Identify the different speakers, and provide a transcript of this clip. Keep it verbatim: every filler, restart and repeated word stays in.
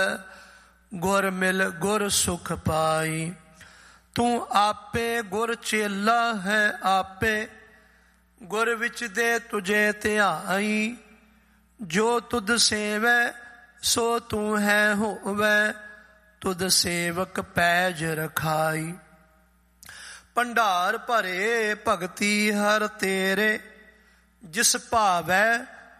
Speaker 1: ਗੁਰ ਮਿਲ ਗੁਰ ਸੁਖ ਪਾਈ। ਤੂੰ ਆਪੇ ਗੁਰ ਚੇਲਾ ਹੈ ਆਪੇ, ਗੁਰ ਵਿੱਚ ਦੇ ਤੁਝੇ ਧਿਆਈ। ਜੋ ਤੁਧ ਸੇਵੈ ਸੋ ਤੂੰ ਹੈ ਹੋਵੈ, ਤੁਧ ਸੇਵਕ ਪੈਜ ਰਖਾਈ। ਭੰਡਾਰ ਭਰੇ ਭਗਤੀ ਹਰ ਤੇਰੇ, ਜਿਸ ਭਾਵੈ